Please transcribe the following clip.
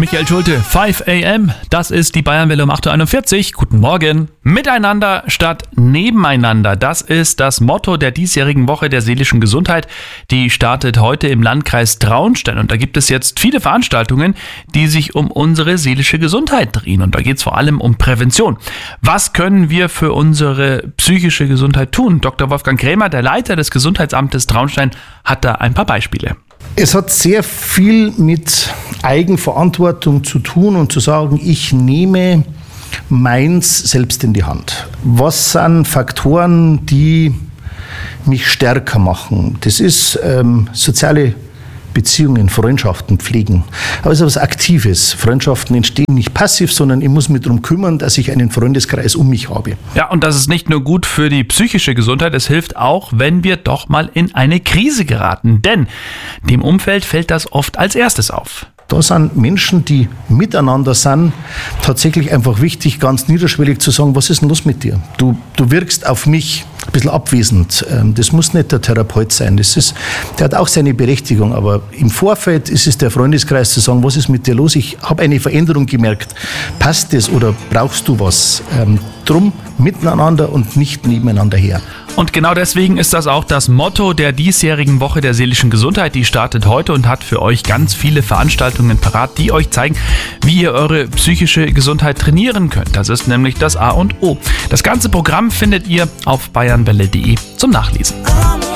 Michael Schulte, 5 AM, das ist die Bayernwelle um 8.41 Uhr. Guten Morgen. Miteinander statt nebeneinander, das ist das Motto der diesjährigen Woche der seelischen Gesundheit. Die startet heute im Landkreis Traunstein und da gibt es jetzt viele Veranstaltungen, die sich um unsere seelische Gesundheit drehen und da geht es vor allem um Prävention. Was können wir für unsere psychische Gesundheit tun? Dr. Wolfgang Krämer, der Leiter des Gesundheitsamtes Traunstein, hat da ein paar Beispiele. Es hat sehr viel mit Eigenverantwortung zu tun und zu sagen, ich nehme meins selbst in die Hand. Was sind Faktoren, die mich stärker machen? Das ist soziale Beziehungen, Freundschaften pflegen. Aber es ist etwas Aktives. Freundschaften entstehen nicht passiv, sondern ich muss mich darum kümmern, dass ich einen Freundeskreis um mich habe. Ja, und das ist nicht nur gut für die psychische Gesundheit, es hilft auch, wenn wir doch mal in eine Krise geraten. Denn dem Umfeld fällt das oft als erstes auf. Da sind Menschen, die miteinander sind, tatsächlich einfach wichtig, ganz niederschwellig zu sagen, was ist denn los mit dir? Du wirkst auf mich ein bisschen abwesend. Das muss nicht der Therapeut sein. Der hat auch seine Berechtigung, aber im Vorfeld ist es der Freundeskreis zu sagen, was ist mit dir los? Ich habe eine Veränderung gemerkt. Passt das oder brauchst du was? Drum miteinander und nicht nebeneinander her. Und genau deswegen ist das auch das Motto der diesjährigen Woche der seelischen Gesundheit. Die startet heute und hat für euch ganz viele Veranstaltungen parat, die euch zeigen, wie ihr eure psychische Gesundheit trainieren könnt. Das ist nämlich das A und O. Das ganze Programm findet ihr auf bayernwelle.de zum Nachlesen.